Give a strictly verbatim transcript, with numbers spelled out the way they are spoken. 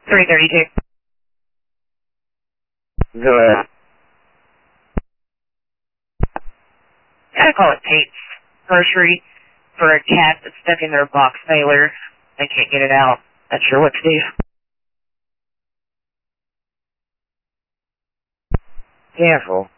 three thirty-two. Go ahead. Gotta call it Tate's Grocery for a cat that's stuck in their box trailer. They can't get it out. Not sure what to do. Careful.